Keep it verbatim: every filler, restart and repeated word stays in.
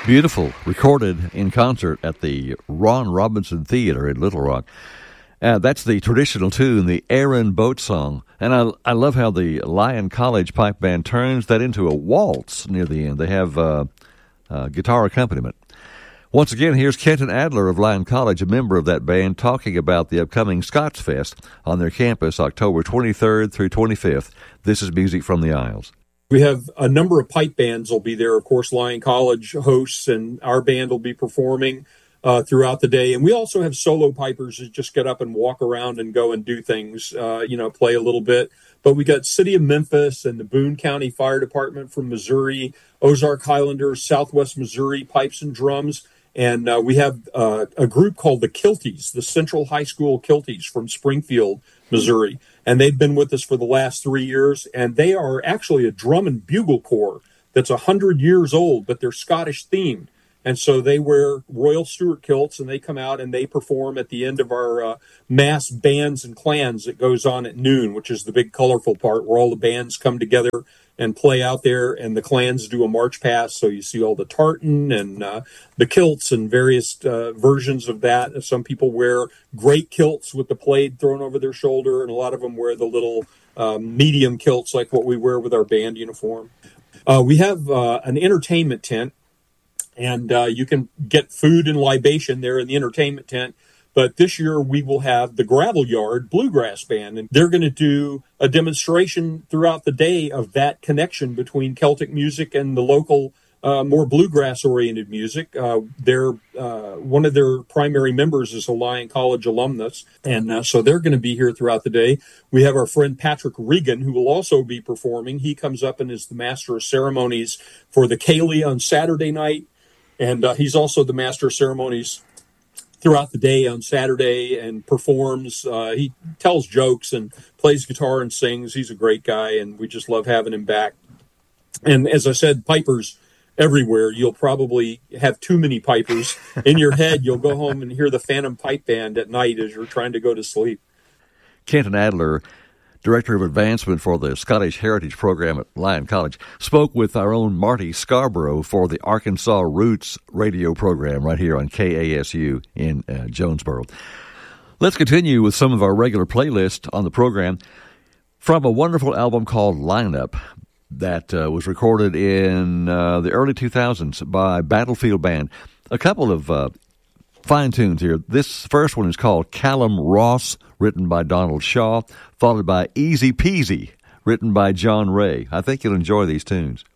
Beautiful, recorded in concert at the Ron Robinson Theater in Little Rock. Uh, that's the traditional tune, the Aaron Boat Song. And I, I love how the Lyon College Pipe Band turns that into a waltz near the end. They have uh, uh, guitar accompaniment. Once again, here's Kenton Adler of Lyon College, a member of that band, talking about the upcoming Scots Fest on their campus, October twenty-third through twenty-fifth. This is Music from the Isles. We have a number of pipe bands will be there. Of course, Lyon College hosts, and our band will be performing uh, throughout the day. And we also have solo pipers that just get up and walk around and go and do things, uh, you know, play a little bit. But we got City of Memphis and the Boone County Fire Department from Missouri, Ozark Highlanders, Southwest Missouri Pipes and Drums. And uh, we have uh, a group called the Kilties, the Central High School Kilties from Springfield, Missouri. And they've been with us for the last three years. And they are actually a drum and bugle corps that's one hundred years old, but they're Scottish themed. And so they wear Royal Stuart kilts, and they come out and they perform at the end of our uh, mass bands and clans that goes on at noon, which is the big colorful part where all the bands come together and play out there, and the clans do a march past. So you see all the tartan and uh, the kilts and various uh, versions of that. Some people wear great kilts with the plaid thrown over their shoulder, and a lot of them wear the little um, medium kilts like what we wear with our band uniform. Uh, we have uh, an entertainment tent, and uh, you can get food and libation there in the entertainment tent. But this year we will have the Gravel Yard Bluegrass Band, and they're going to do a demonstration throughout the day of that connection between Celtic music and the local, uh, more bluegrass-oriented music. Uh, they're uh, one of their primary members is a Lyon College alumnus, and uh, so they're going to be here throughout the day. We have our friend Patrick Regan, who will also be performing. He comes up and is the master of ceremonies for the Ceilidh on Saturday night, and uh, he's also the master of ceremonies throughout the day on Saturday and performs. Uh, he tells jokes and plays guitar and sings. He's a great guy, and we just love having him back. And as I said, pipers everywhere. You'll probably have too many pipers in your head. You'll go home and hear the Phantom Pipe Band at night as you're trying to go to sleep. Kenton Adler, Director of Advancement for the Scottish Heritage Program at Lyon College, spoke with our own Marty Scarborough for the Arkansas Roots radio program right here on K A S U in uh, Jonesboro. Let's continue with some of our regular playlist on the program from a wonderful album called Lineup that uh, was recorded in uh, the early two thousands by Battlefield Band. A couple of uh, fine tunes here. This first one is called Callum Ross, written by Donald Shaw, followed by Easy Peasy, written by John Ray. I think you'll enjoy these tunes.